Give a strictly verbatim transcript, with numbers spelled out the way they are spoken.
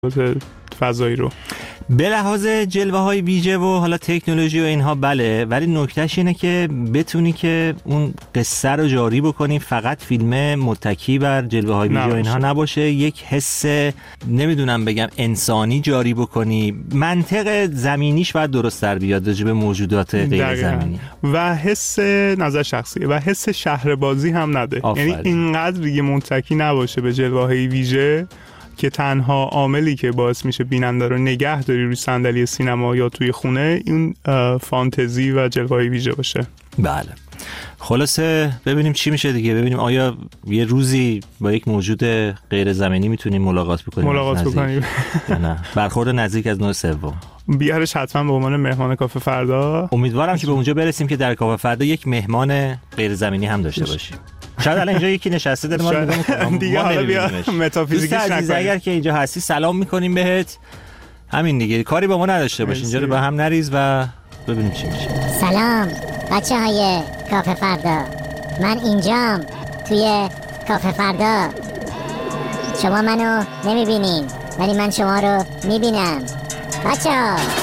فضایی رو. به لحاظ جلوه های ویژه و حالا تکنولوژی و اینها بله، ولی نکتهش اینه که بتونی که اون قصه رو جاری بکنی، فقط فیلم متکی بر جلوه های ویژه و اینها نباشه، یک حس نمیدونم بگم انسانی جاری بکنی، منطق زمینیش باید درست در بیاد راجع به موجودات غیر زمینی و حس نظر شخصیه و حس شهربازی هم نده. یعنی اینقدر دیگه متکی نباشه به جلوه های ویژه که تنها عاملی که باعث میشه بیننده رو نگه داری روی صندلی سینما یا توی خونه این فانتزی و جلوه‌های ویژه باشه. بله. خلاصه ببینیم چی میشه دیگه، ببینیم آیا یه روزی با یک موجود غیر زمینی میتونیم ملاقات بکنیم. ملاقات بکنیم. نه. برخورد نزدیک از نوع سوم. بیارش حتما به عنوان مهمان کافه فردا. امیدوارم که به اونجا برسیم که در کافه فردا یک مهمان غیر زمینی هم داشته باشیم. شاید الان اینجا یکی نشسته داره ما نگاه می‌کنه دیگه، حالا بیا متافیزیکش نکنیم. اگر که اینجا هستی سلام می‌کنیم بهت، همین دیگه، کاری با ما نداشته باش، اینجا رو به هم نریز و ببینیم چی میشه. سلام بچه‌های کافه فردا، من اینجام توی کافه فردا. شما منو نمی‌بینین ولی من شما رو می‌بینم بچه‌ها.